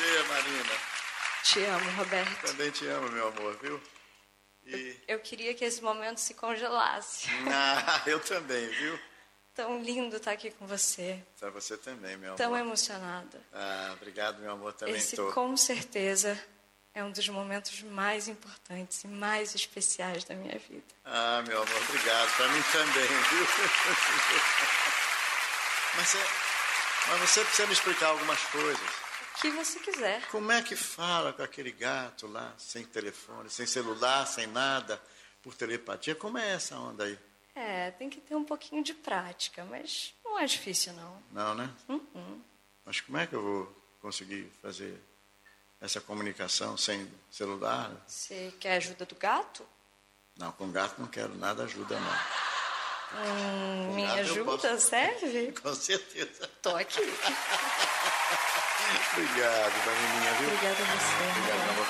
você, Marina. Te amo, Roberto. Também te amo, meu amor, viu? Eu queria que esse momento se congelasse. Eu também, viu? Tão lindo estar aqui com você. Pra você também, meu amor. Tão emocionada. Obrigado, meu amor, também Esse, tô. com certeza, é um dos momentos mais importantes e mais especiais da minha vida. Meu amor, obrigado. Pra mim também, viu? Mas você precisa me explicar algumas coisas. O que você quiser. Como é que fala com aquele gato lá, sem telefone, sem celular, sem nada, por telepatia? Como é essa onda aí? Tem que ter um pouquinho de prática, mas não é difícil, não. Não, né? Mas como é que eu vou conseguir fazer essa comunicação sem celular? Você quer ajuda do gato? Não, com gato não quero nada ajuda, não. Minha ajuda serve? Com certeza. Tô aqui. Obrigado, Marininha, viu? Obrigada a você. Obrigado, meu amor.